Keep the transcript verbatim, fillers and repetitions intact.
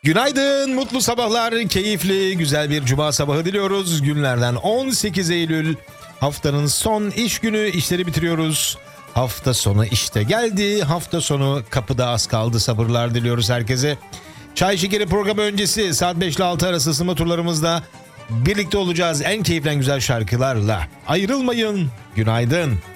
Günaydın, mutlu sabahlar, keyifli, güzel bir cuma sabahı diliyoruz. Günlerden on sekiz Eylül, haftanın son iş günü, işleri bitiriyoruz. Hafta sonu işte geldi, hafta sonu kapıda az kaldı, sabırlar diliyoruz herkese. Çay Şekeri programı öncesi saat beş ile altı arası ısınma turlarımızda birlikte olacağız en keyifli en güzel şarkılarla. Ayrılmayın, günaydın.